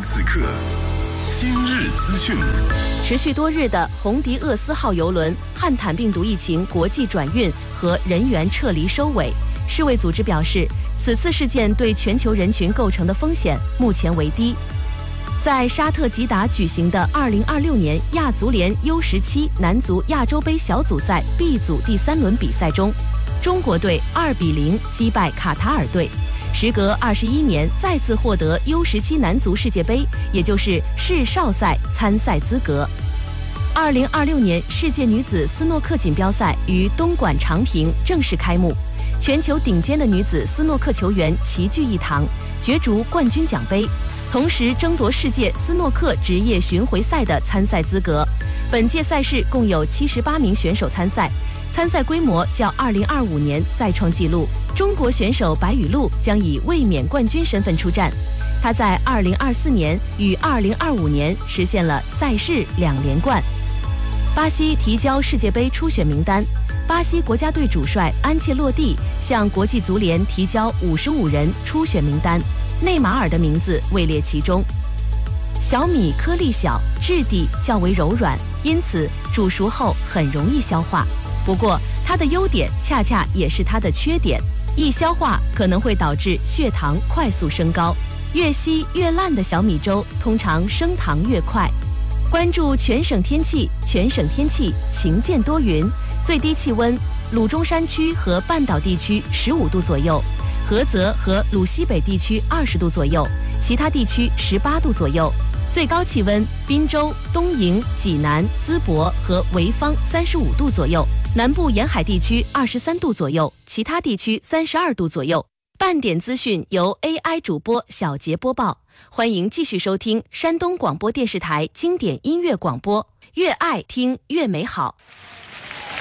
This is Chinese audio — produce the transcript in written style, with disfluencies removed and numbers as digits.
此刻，今日资讯。 持续多日的红迪厄斯号邮轮汉坦病毒疫情国际转运和人员撤离收尾。世卫组织表示，此次事件对全球人群构成的风险目前为低。在沙特吉达举行的2026年亚足联 U17 男足亚洲杯小组赛 B 组第3轮比赛中，中国队2-0击败卡塔尔队，时隔21年再次获得 U17 男足世界杯，也就是世少赛参赛资格。2026年世界女子斯诺克锦标赛于东莞长平正式开幕，全球顶尖的女子斯诺克球员齐聚一堂，角逐冠军奖杯，同时争夺世界斯诺克职业巡回赛的参赛资格。本届赛事共有78名选手参赛，参赛规模较2025年再创纪录。中国选手白雨露将以卫冕冠军身份出战，她在2024年与2025年实现了赛事2连冠。巴西提交世界杯初选名单，巴西国家队主帅安切洛蒂向国际足联提交55人初选名单，内马尔的名字位列其中。小米颗粒小，质地较为柔软，因此煮熟后很容易消化。不过它的优点恰恰也是它的缺点，易消化可能会导致血糖快速升高，越稀越烂的小米粥通常升糖越快。关注全省天气，全省天气晴间多云，最低气温鲁中山区和半岛地区15度左右，菏泽和鲁西北地区20度左右，其他地区18度左右。最高气温滨州、东营、济南、淄博和潍坊35度左右，南部沿海地区23度左右，其他地区32度左右。半点资讯由 AI 主播小杰播报，欢迎继续收听山东广播电视台经典音乐广播，越爱听越美好。